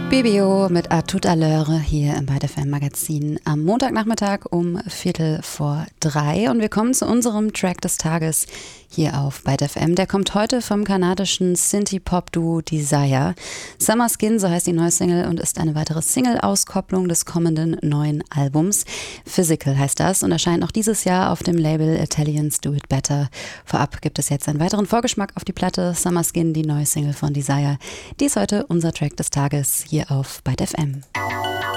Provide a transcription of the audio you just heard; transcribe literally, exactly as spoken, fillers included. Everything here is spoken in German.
B B O mit A Tout à l'heure hier im Byte F M Magazin am Montagnachmittag um Viertel vor drei. Und wir kommen zu unserem Track des Tages hier auf Byte F M. Der kommt heute vom kanadischen Synthie-Pop-Duo Desire. Summer Skin, so heißt die neue Single und ist eine weitere Single-Auskopplung des kommenden neuen Albums. Physical heißt das und erscheint noch dieses Jahr auf dem Label Italians Do It Better. Vorab gibt es jetzt einen weiteren Vorgeschmack auf die Platte Summer Skin, die neue Single von Desire. Die ist heute unser Track des Tages hier auf Byte F M.